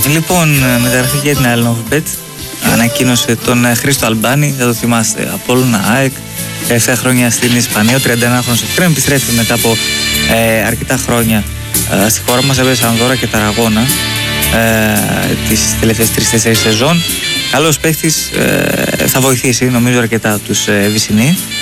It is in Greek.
Λοιπόν, μεταγραφή για την Αλνόβιμπετ. Ανακοίνωσε τον Χρήστο Αλμπάνη, θα το θυμάστε, Απόλλωνα, ΑΕΚ, 7 χρόνια στην Ισπανία, ο 31χρονος Ευκρέμ επιστρέφει μετά από αρκετά χρόνια στη χώρα μας, έπαιζε Ανδόρα και Ταραγώνα τις τελευταίες 3-4 σεζόν. Καλός παίχτης, θα βοηθήσει νομίζω αρκετά τους Βυσσινοί.